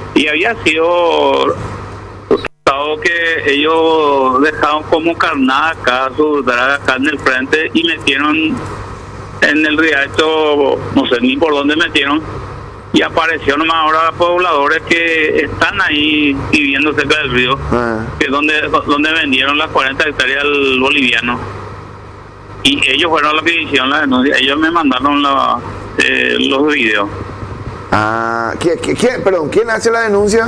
Y había sido que ellos dejaron como carnada acá, su draga acá en el frente y metieron en el riacho, no sé ni por dónde metieron, y aparecieron nomás ahora pobladores que están ahí viviendo cerca del río, que es donde vendieron las 40 hectáreas al boliviano. Y ellos fueron los que hicieron la denuncia, ellos me mandaron los videos. ¿Quién hace la denuncia?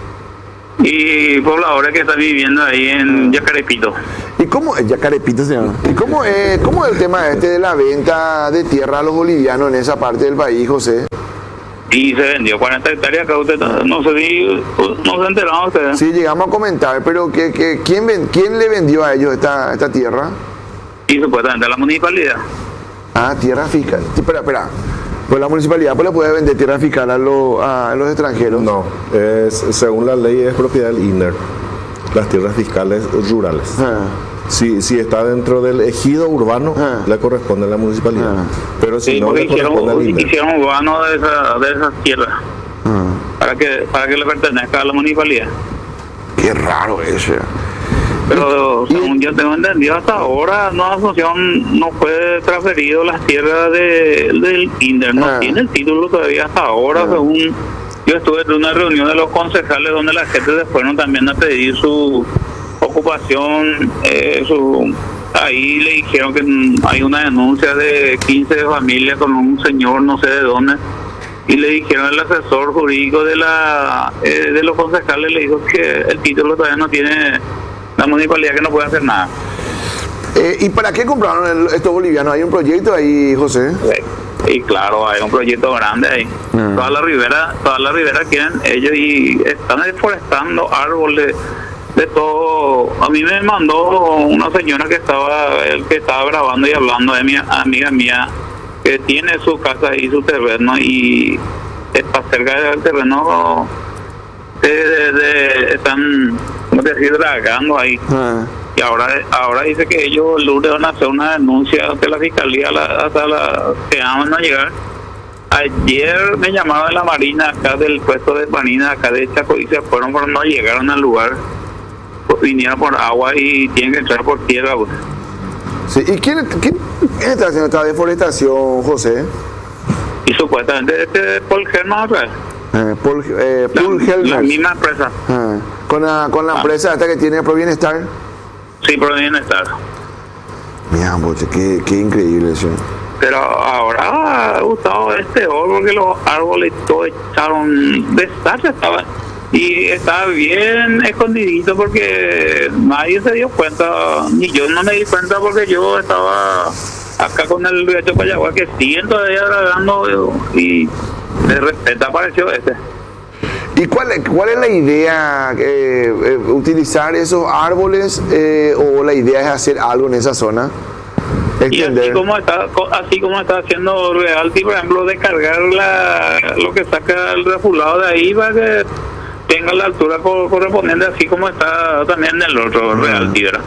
Y pobladores que están viviendo ahí en Yacarepito. ¿Y cómo es Yacarepito, señor? ¿Y cómo es el tema de la venta de tierra a los bolivianos en esa parte del país, José? Y se vendió 40 hectáreas, que usted no se enteraron ustedes. Sí, llegamos a comentar, pero ¿quién le vendió a ellos esta tierra? Y supuestamente a la municipalidad. Tierra fiscal. Espera. Pues la municipalidad le puede vender tierra fiscal a los extranjeros. No, según la ley es propiedad del INER, las tierras fiscales rurales. Si está dentro del ejido urbano, le corresponde a la municipalidad. Pero si no, le corresponde al INER. Hicieron urbano de esas tierras para que le pertenezca a la municipalidad. Qué raro eso. Pero según yo tengo entendido, hasta ahora Nueva Asunción no fue transferido las tierras del INDER, no tiene el título todavía hasta ahora, según yo estuve en una reunión de los concejales donde la gente se fueron también a pedir su ocupación, ahí le dijeron que hay una denuncia de 15 familias con un señor no sé de dónde, y le dijeron al asesor jurídico de los concejales, le dijo que el título todavía no tiene la municipalidad, que no puede hacer nada. ¿Y para qué compraron estos bolivianos? ¿Hay un proyecto ahí, José? Y claro, hay un proyecto grande ahí. Toda la ribera quieren ellos y están deforestando árboles de todo. A mí me mandó una señora que estaba grabando y hablando de mi amiga mía, que tiene su casa y su terreno, y está cerca del terreno están, ¿cómo decir?, dragando ahí. Y ahora dice que ellos el lunes van a hacer una denuncia ante la fiscalía que van a llegar. Ayer me llamaron de la Marina, acá del puesto de Marina, acá de Chaco, y se fueron, pero no llegaron al lugar. Pues vinieron por agua y tienen que entrar por tierra. Pues. Sí, ¿y quién está haciendo esta deforestación, José? Y supuestamente Paul Germán otra vez. Paul Helmers. La misma empresa. Con la empresa esta que tiene Provienestar. Sí, Provienestar. Mira, boche, qué increíble eso. Pero ahora ha gustado porque los árboles todos echaron desastre, y estaba bien escondidito porque nadie se dio cuenta, ni yo no me di cuenta porque yo estaba acá con el riacho Payagua, que siguen todavía dragando, y de repente apareció ¿Y cuál es la idea? ¿Utilizar esos árboles o la idea es hacer algo en esa zona? Y así como está haciendo Realty, por ejemplo, descargar lo que saca el refulado de ahí para que tenga la altura correspondiente, así como está también en el otro Realty, ¿verdad?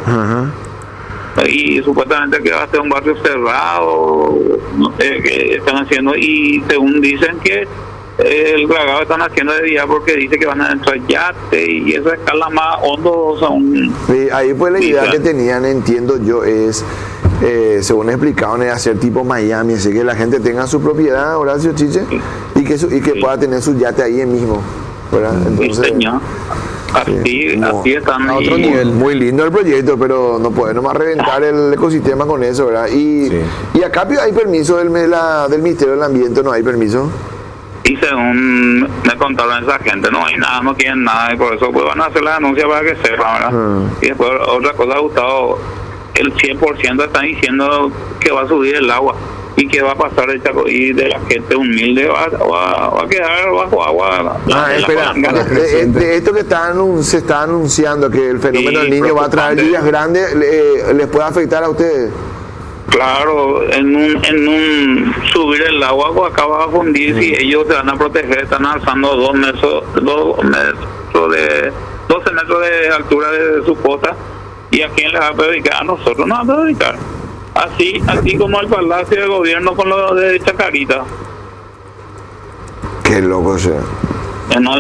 Y supuestamente que va a ser un barrio cerrado, no sé qué están haciendo, y según dicen que el dragado están haciendo de día porque dice que van a entrar yates y esa escala más hondo son. Sí, ahí pues la idea que tenían, entiendo yo, es según explicaban, es hacer tipo Miami, así que la gente tenga su propiedad, Horacio Chiche, y que pueda tener su yate ahí mismo, ¿verdad? Entonces, así están a otro nivel. Muy lindo el proyecto, pero no puede nomás reventar el ecosistema con eso, ¿verdad? Y acá hay permiso del Ministerio del Ambiente, ¿no hay permiso? Y según me contaron esa gente, no hay nada, no quieren nada, y por eso pues van a hacer la denuncia para que sepan, ¿verdad? Y después otra cosa, Gustavo, el 100% están diciendo que va a subir el agua y que va a pasar el Chaco, y de la gente humilde va a quedar bajo agua. Espera, de esto que se está anunciando, que el fenómeno del Niño va a traer lluvias grandes, ¿les puede afectar a ustedes? Claro, en un subir el agua, pues acá va a fundir, y ellos se van a proteger, están alzando 12 metros de altura de su costa. ¿Y a quién les va a predicar? A nosotros nos va a predicar. Así como el Palacio de Gobierno con lo de Chacarita. Qué loco sea.